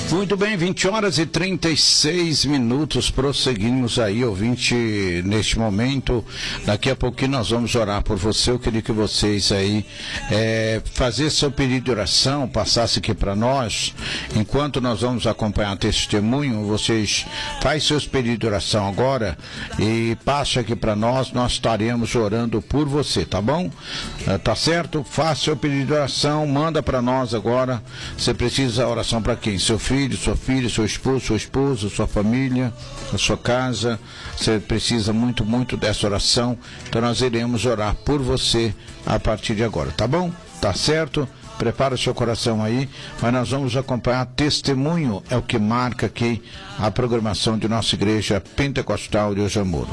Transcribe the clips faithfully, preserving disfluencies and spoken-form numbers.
Muito bem, vinte horas e trinta e seis minutos, prosseguimos aí, ouvinte, neste momento. Daqui a pouquinho nós vamos orar por você. Eu queria que vocês aí é, fazer seu pedido de oração, passasse aqui para nós. Enquanto nós vamos acompanhar testemunho, vocês faz seus pedidos de oração agora e passe aqui para nós, nós estaremos orando por você, tá bom? É, tá certo? Faça seu pedido de oração, manda para nós agora. Você precisa oração para quem? Seu filho? Filho, sua filha, seu esposo, sua esposa, sua família, a sua casa. Você precisa muito, muito dessa oração. Então nós iremos orar por você a partir de agora, tá bom? Tá certo? Prepara o seu coração aí, mas nós vamos acompanhar testemunho, é o que marca aqui a programação de nossa igreja pentecostal de Ojamoro.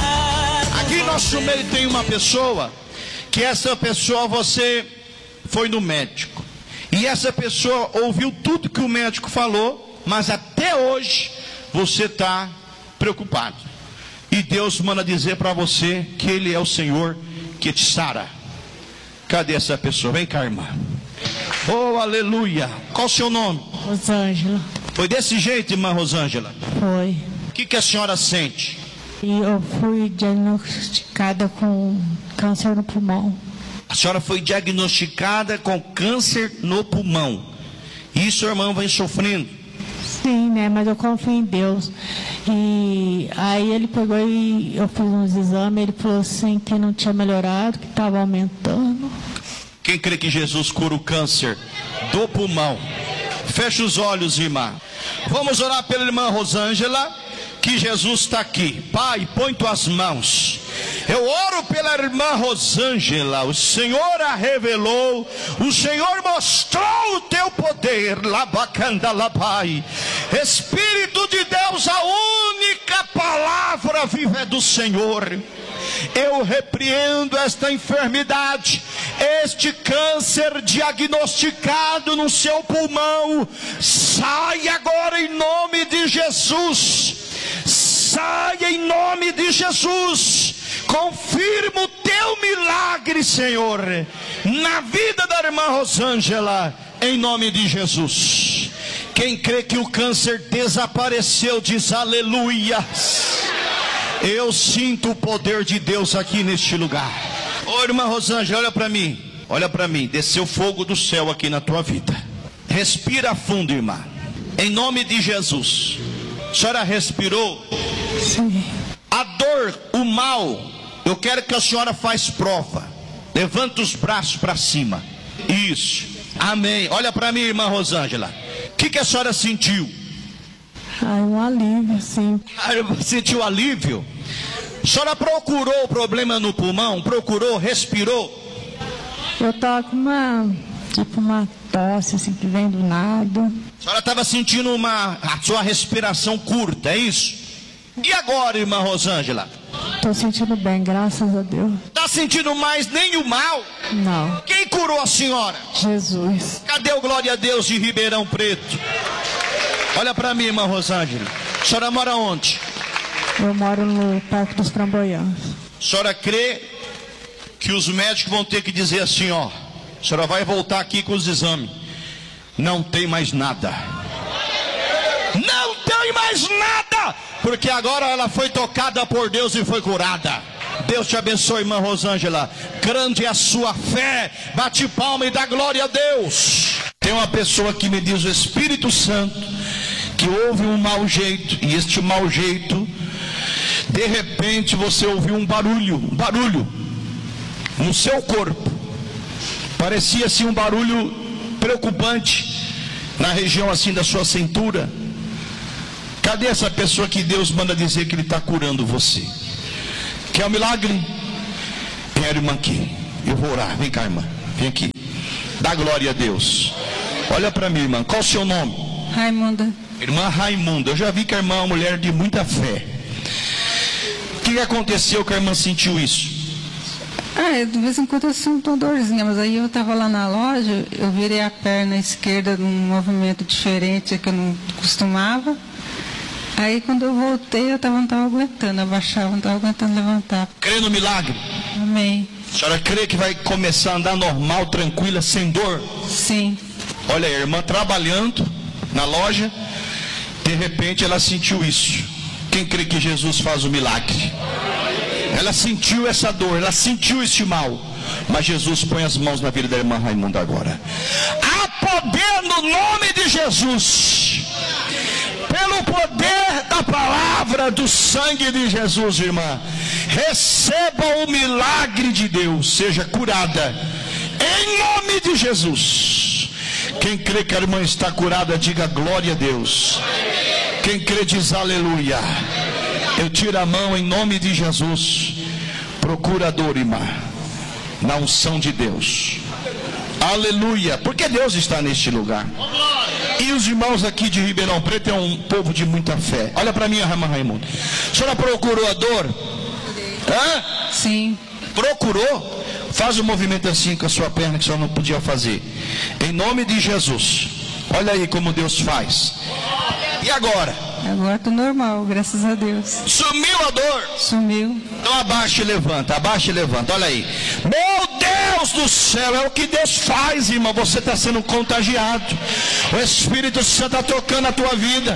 Aqui em nosso meio tem uma pessoa, que essa pessoa você foi no médico. E essa pessoa ouviu tudo que o médico falou, mas até hoje você está preocupado. E Deus manda dizer para você que Ele é o Senhor que te sara. Cadê essa pessoa? Vem cá, irmã. Oh, aleluia. Qual o seu nome? Rosângela. Foi desse jeito, irmã Rosângela? Foi. O que, que a senhora sente? E eu fui diagnosticada com câncer no pulmão. A senhora foi diagnosticada com câncer no pulmão. E sua irmã vem sofrendo? Sim, né? Mas eu confio em Deus. E aí ele pegou e eu fiz uns exames. Ele falou assim que não tinha melhorado, que estava aumentando. Quem crê que Jesus cura o câncer do pulmão? Feche os olhos, irmã. Vamos orar pela irmã Rosângela, que Jesus está aqui. Pai, põe tuas mãos. Eu oro pela irmã Rosângela. O Senhor a revelou, o Senhor mostrou o teu poder. Labacandalapai. Espírito de Deus, a única palavra viva é do Senhor. Eu repreendo esta enfermidade, este câncer diagnosticado no seu pulmão. Sai agora em nome de Jesus. Sai em nome de Jesus. Confirma o teu milagre, Senhor, na vida da irmã Rosângela, em nome de Jesus. Quem crê que o câncer desapareceu, diz aleluia. Eu sinto o poder de Deus aqui neste lugar. Ô irmã Rosângela, olha para mim. Olha para mim, desceu fogo do céu aqui na tua vida. Respira fundo, irmã. Em nome de Jesus. A senhora respirou? Sim. A dor, o mal, eu quero que a senhora faça prova. Levanta os braços para cima. Isso. Amém. Olha para mim, irmã Rosângela. O que, que a senhora sentiu? Ai, um alívio, sim. Ah, sentiu alívio? A senhora procurou o problema no pulmão? Procurou, respirou? Eu tava com uma, tipo uma tosse assim que vem do nada. A senhora estava sentindo uma, a sua respiração curta, é isso? E agora, irmã Rosângela? Tô sentindo bem, graças a Deus. Está sentindo mais nem o mal? Não. Quem curou a senhora? Jesus. Cadê o glória a Deus de Ribeirão Preto? Olha para mim, irmã Rosângela. A senhora mora onde? Eu moro no Parque dos Framboianos. A senhora crê que os médicos vão ter que dizer assim, ó, a senhora vai voltar aqui com os exames. Não tem mais nada. Não tem mais nada. Porque agora ela foi tocada por Deus e foi curada. Deus te abençoe, irmã Rosângela. Grande é a sua fé. Bate palma e dá glória a Deus. Tem uma pessoa que me diz, o Espírito Santo, que houve um mau jeito. E este mau jeito, de repente você ouviu um barulho. Um barulho no seu corpo. Parecia assim um barulho preocupante. Na região assim da sua cintura. Cadê essa pessoa que Deus manda dizer que Ele está curando você? Quer um milagre? Vem, irmã, aqui. Eu vou orar. Vem cá, irmã. Vem aqui. Dá glória a Deus. Olha para mim, irmã. Qual o seu nome? Raimunda. Irmã Raimunda. Eu já vi que a irmã é uma mulher de muita fé. O que aconteceu que a irmã sentiu isso? Ah, de vez em quando eu sinto uma dorzinha, mas aí eu estava lá na loja, eu virei a perna esquerda num movimento diferente que eu não costumava. Aí quando eu voltei, eu tava, não estava aguentando, abaixava, não estava aguentando levantar. Crê no milagre? Amém. A senhora crê que vai começar a andar normal, tranquila, sem dor? Sim. Olha aí, a irmã trabalhando, na loja. De repente ela sentiu isso. Quem crê que Jesus faz o milagre? Ela sentiu essa dor, ela sentiu esse mal. Mas Jesus põe as mãos na vida da irmã Raimunda agora. Há poder no nome de Jesus. Pelo poder da palavra, do sangue de Jesus, irmã, receba o milagre de Deus, seja curada, em nome de Jesus. Quem crê que a irmã está curada, diga glória a Deus. Quem crê diz aleluia. Eu tiro a mão em nome de Jesus. Procura a dor, irmã, na unção de Deus. Aleluia, porque Deus está neste lugar. E os irmãos aqui de Ribeirão Preto é um povo de muita fé. Olha para mim, irmã Raimunda. A senhora procurou a dor? Hã? Sim. Procurou? Faz um movimento assim com a sua perna que a senhora não podia fazer. Em nome de Jesus. Olha aí como Deus faz. E agora? Agora estou normal, graças a Deus. Sumiu a dor? Sumiu. Então abaixa e levanta, abaixa e levanta. Olha aí. Meu Deus do céu, é o que Deus faz, irmão. Você está sendo contagiado. O Espírito Santo está tocando a tua vida.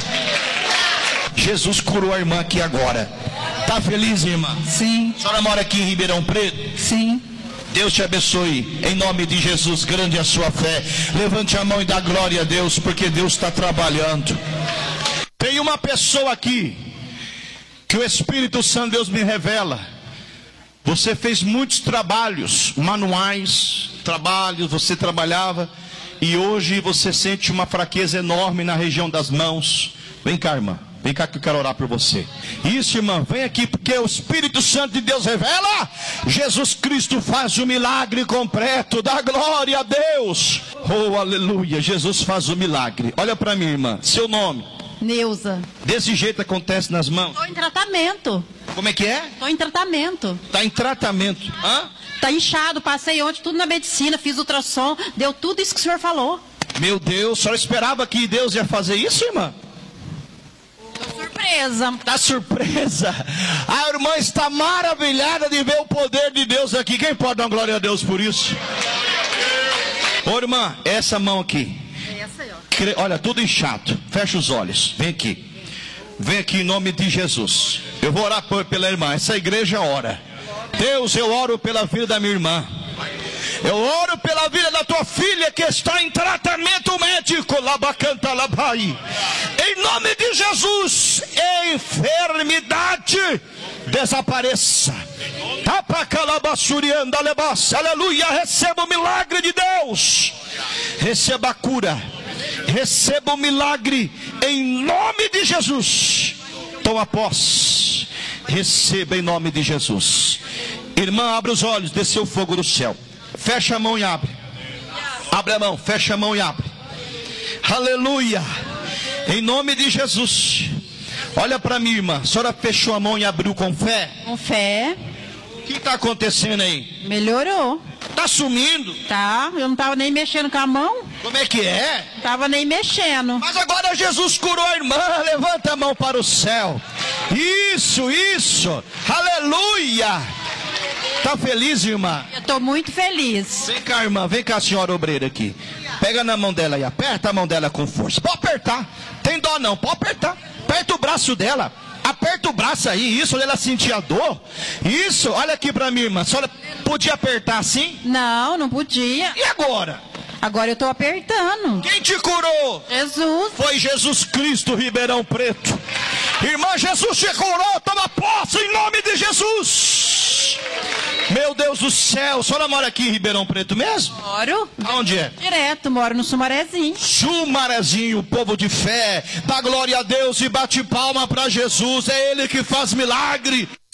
Jesus curou a irmã aqui agora. Está feliz, irmã? Sim. A senhora mora aqui em Ribeirão Preto? Sim. Deus te abençoe, em nome de Jesus, grande é a sua fé. Levante a mão e dá glória a Deus, porque Deus está trabalhando. Tem uma pessoa aqui, que o Espírito Santo Deus me revela. Você fez muitos trabalhos, manuais, trabalhos, você trabalhava, e hoje você sente uma fraqueza enorme na região das mãos. Vem cá, irmã. Vem cá que eu quero orar por você. Isso, irmã, vem aqui porque o Espírito Santo de Deus revela. Jesus Cristo faz o milagre completo. Dá glória a Deus. Oh, aleluia. Jesus faz o milagre. Olha para mim, irmã. Seu nome? Neuza. Desse jeito acontece nas mãos? Estou em tratamento. Como é que é? Estou em tratamento. Está em tratamento. Hã? Está inchado. Passei ontem tudo na medicina. Fiz ultrassom. Deu tudo isso que o senhor falou. Meu Deus. A senhora esperava que Deus ia fazer isso, irmã? Surpresa. Está surpresa. A irmã está maravilhada de ver o poder de Deus aqui. Quem pode dar glória a Deus por isso? Ô irmã, essa mão aqui. Essa aí, ó. Olha, tudo inchado. Fecha os olhos. Vem aqui. Vem aqui em nome de Jesus. Eu vou orar pela irmã. Essa igreja ora. Deus, eu oro pela vida da minha irmã. Eu oro pela vida da tua filha que está em tratamento médico. Labacanta labai. Em nome de Jesus, enfermidade desapareça. Aleluia. Receba o milagre de Deus. Receba a cura. Receba o milagre em nome de Jesus. Toma posse. Receba em nome de Jesus. Irmã, abre os olhos. Desceu fogo do céu. Fecha a mão e abre. Abre a mão, fecha a mão e abre. Aleluia. Em nome de Jesus. Olha para mim, irmã. A senhora fechou a mão e abriu com fé? Com fé. O que está acontecendo aí? Melhorou. Está sumindo? Tá, eu não estava nem mexendo com a mão. Como é que é? Não estava nem mexendo. Mas agora Jesus curou a irmã. Levanta a mão para o céu. Isso, isso. Aleluia. Está feliz, irmã? Eu estou muito feliz. Vem cá, irmã. Vem cá, senhora obreira aqui. Pega na mão dela e aperta a mão dela com força. Pode apertar. Tem dó não. Pode apertar. Aperta o braço dela. Aperta o braço aí. Isso, ela sentia dor. Isso. Olha aqui para mim, irmã. A senhora podia apertar assim? Não, não podia. E agora? Agora eu estou apertando. Quem te curou? Jesus. Foi Jesus Cristo, Ribeirão Preto. Irmã, Jesus te curou. Toma posse em nome de Jesus. Meu Deus do céu. A senhora mora aqui em Ribeirão Preto mesmo? Moro. Aonde é? Direto, moro no Sumarezinho. Sumarezinho, povo de fé. Dá glória a Deus e bate palma para Jesus. É Ele que faz milagre.